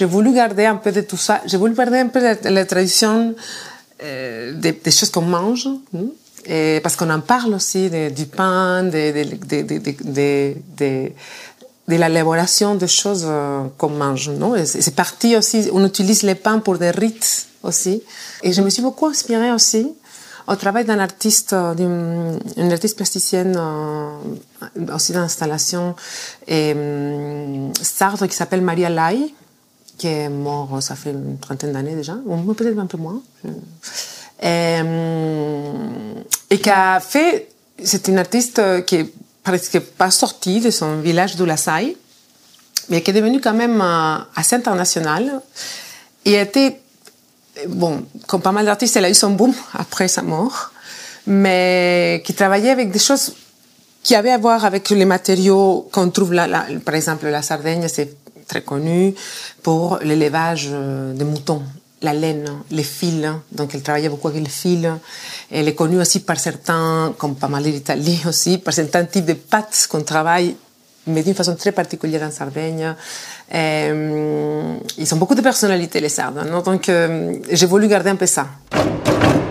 J'ai voulu garder un peu de tout ça. J'ai voulu garder un peu la tradition des choses qu'on mange. Et parce qu'on en parle aussi du pain, de l'élaboration des choses qu'on mange. Non? Et c'est parti aussi, on utilise les pains pour des rites aussi. Et je me suis beaucoup inspirée aussi au travail d'une artiste plasticienne aussi d'installation sarde qui s'appelle Maria Lai, qui est morte, ça fait une trentaine d'années déjà, ou peut-être un peu moins. Et qui a fait, c'est une artiste qui est presque pas sortie de son village d'Ulasai, mais qui est devenue quand même assez internationale et a été, bon, comme pas mal d'artistes, elle a eu son boom après sa mort, mais qui travaillait avec des choses qui avaient à voir avec les matériaux qu'on trouve là. Par exemple, la Sardaigne, c'est très connu pour l'élevage de moutons, la laine, les fils. Donc, elle travaillait beaucoup avec les fils. Elle est connue aussi par certains, comme pas mal d'Italie aussi, par certains types de pâtes qu'on travaille, mais d'une façon très particulière en Sardaigne. Ils ont beaucoup de personnalité, les Sardes. Non? Donc, j'ai voulu garder un peu ça.